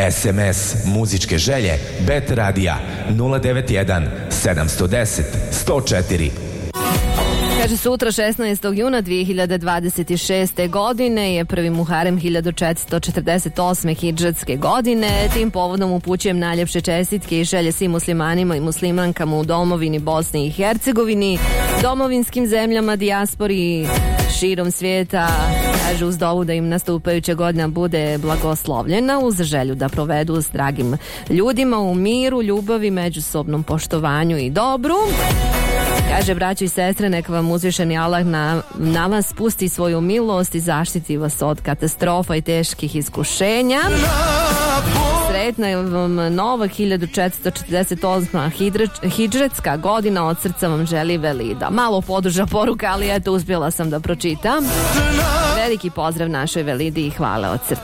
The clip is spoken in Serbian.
SMS muzičke želje Bet Radija 091 710 104. Kaže, sutra 16. juna 2026. godine je prvi Muharem 1448. hidžetske godine. Tim povodom upućujem najljepše čestitke i želje svim muslimanima i muslimankama u domovini Bosni i Hercegovini, domovinskim zemljama, dijaspori širom svijeta. Kaže, uz dovu da im nastupajuća godina bude blagoslovljena, uz želju da provedu s dragim ljudima u miru, ljubavi, međusobnom poštovanju i dobru. Kaže, braćo i sestre, neka vam uzvišeni Allah na vas spusti svoju milost i zaštiti vas od katastrofa i teških iskušenja. Sretna vam nova 1448. hidžretska godina, od srca vam želi Velida. Malo poduža poruka, ali eto, uspjela sam da pročitam. Veliki pozdrav našoj Velidi i hvala od srca.